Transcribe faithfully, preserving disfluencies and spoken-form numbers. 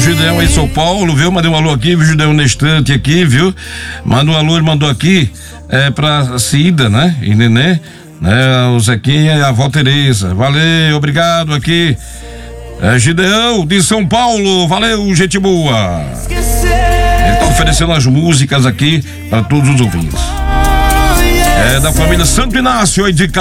Gideão aí, São Paulo, viu? Mandei um alô aqui, viu? Gideão na estante aqui, viu? Manda um alô, ele mandou aqui, é, pra Cida, né? E Nenê, né? O Zequinha e a avó Tereza. Valeu, obrigado aqui. É, Gideão de São Paulo, valeu, gente boa. Ele tá oferecendo as músicas aqui para todos os ouvintes. É da família Santo Inácio aí de